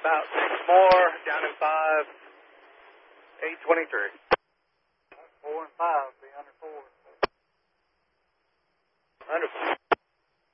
About 6 more, down in 5, 823. 4 and 5, be under 4. Under 4.